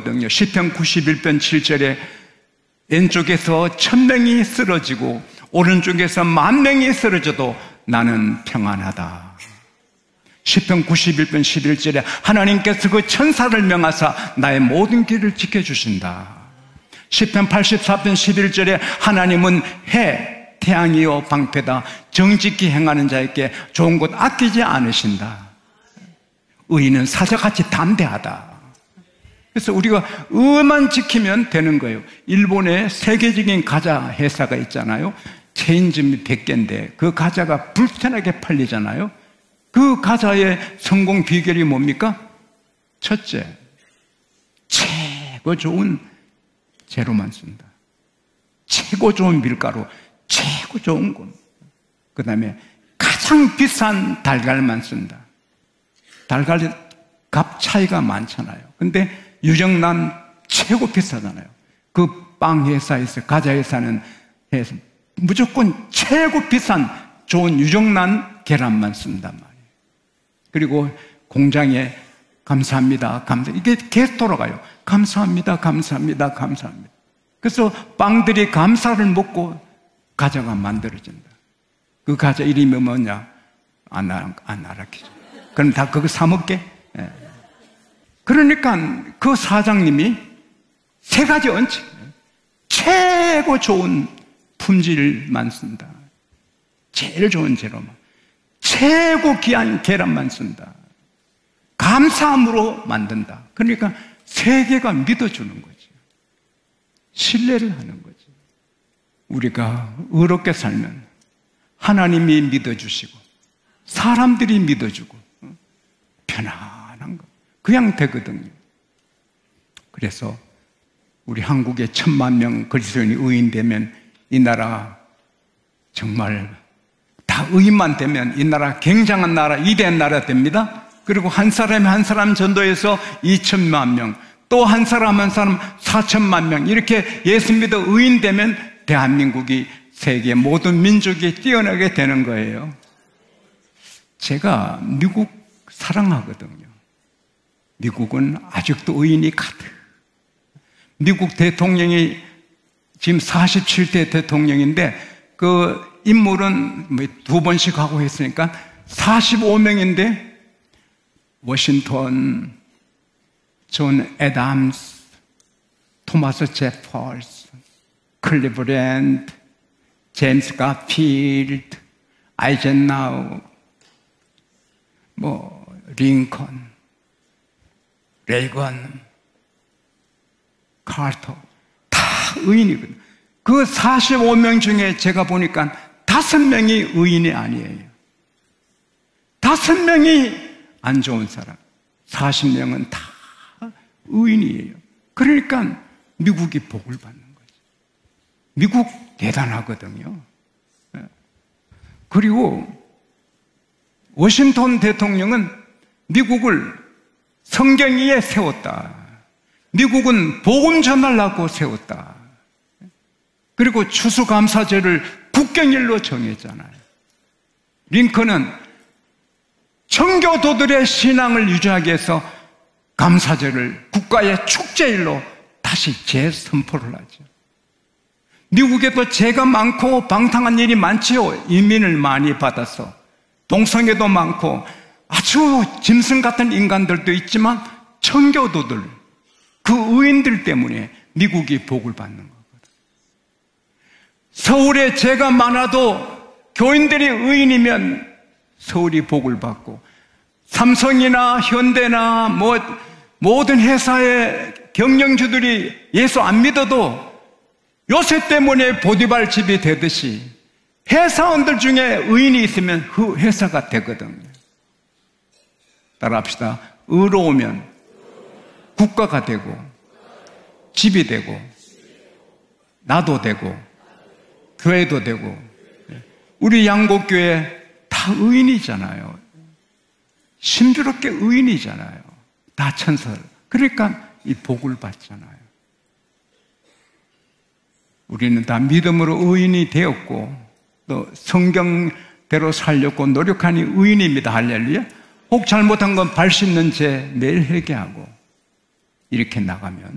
나오거든요. 시편 91편 7절에 왼쪽에서 1000명이 쓰러지고 오른쪽에서 10,000명이 쓰러져도 나는 평안하다. 시편 91편 11절에 하나님께서 그 천사를 명하사 나의 모든 길을 지켜주신다. 시편 84편 11절에 하나님은 해, 태양이요 방패다. 정직히 행하는 자에게 좋은 것 아끼지 않으신다. 의인은 사자같이 담대하다. 그래서 우리가 의만 지키면 되는 거예요. 일본에 세계적인 과자 회사가 있잖아요. 체인점이 100개인데 그 과자가 불편하게 팔리잖아요. 그 과자의 성공 비결이 뭡니까? 첫째, 최고 좋은 재료만 쓴다. 최고 좋은 밀가루, 최고 좋은 거. 그 다음에 가장 비싼 달걀만 쓴다. 달걀 값 차이가 많잖아요. 근데 유정란 최고 비싸잖아요. 그 빵 회사에서, 과자 회사는 해서 무조건 최고 비싼 좋은 유정란 계란만 쓴단 말이에요. 그리고 공장에 감사합니다, 이게 계속 돌아가요. 감사합니다, 감사합니다, 감사합니다. 그래서 빵들이 감사를 먹고 과자가 만들어진다. 그 과자 이름이 뭐냐? 안 알았겠죠. 그럼 다 그거 사 먹게? 예. 그러니까 그 사장님이 3가지 원칙, 최고 좋은 품질만 쓴다. 제일 좋은 재료만. 최고 귀한 계란만 쓴다. 감사함으로 만든다. 그러니까 세계가 믿어주는 거지. 신뢰를 하는 거지. 우리가 의롭게 살면 하나님이 믿어주시고 사람들이 믿어주고 편안한 거 그냥 되거든요. 그래서 우리 한국에 10,000,000명 그리스도인이 의인 되면 이 나라 정말 다 의인만 되면 이 나라 굉장한 나라, 위대한 나라 됩니다. 그리고 한 사람이 한 사람 전도해서 2,000,000명, 또 한 사람 한 사람 4,000,000명 이렇게 예수 믿어 의인 되면 대한민국이 세계 모든 민족이 뛰어나게 되는 거예요. 제가 미국 사랑하거든요. 미국은 아직도 의인이 가득. 미국 대통령이 지금 47대 대통령인데 그 인물은 2번씩 하고 했으니까 45명인데 워싱턴, 존 애담스, 토마스 제퍼슨, 클리브랜드, 제임스 가필드, 아이젠하워, 링컨, 레이건, 카터 다 의인이거든요. 그 45명 중에 제가 보니까 5명이 의인이 아니에요. 5명이 안 좋은 사람, 40명은 다 의인이에요. 그러니까 미국이 복을 받는 거죠. 미국 대단하거든요. 그리고 워싱턴 대통령은 미국을 성경 위에 세웠다. 미국은 복음 전하려고 세웠다. 그리고 추수감사제를 국경일로 정했잖아요. 링컨은 청교도들의 신앙을 유지하기 위해서 감사제를 국가의 축제일로 다시 재선포를 하죠. 미국에도 죄가 많고 방탕한 일이 많지요. 이민을 많이 받아서 동성애도 많고 아주 짐승 같은 인간들도 있지만 청교도들, 그 의인들 때문에 미국이 복을 받는 거거든. 서울에 죄가 많아도 교인들이 의인이면 서울이 복을 받고, 삼성이나 현대나 모든 회사의 경영주들이 예수 안 믿어도 요셉 때문에 보디발 집이 되듯이 회사원들 중에 의인이 있으면 그 회사가 되거든요. 따라합시다. 의로우면 국가가 되고 집이 되고 나도 되고 교회도 되고. 우리 양곡교회 다 의인이잖아요. 심주롭게 의인이잖아요. 다 천사. 그러니까 이 복을 받잖아요. 우리는 다 믿음으로 의인이 되었고 또 성경대로 살려고 노력하니 의인입니다. 할렐루야. 혹 잘못한 건 발 씻는 죄 매일 회개하고 이렇게 나가면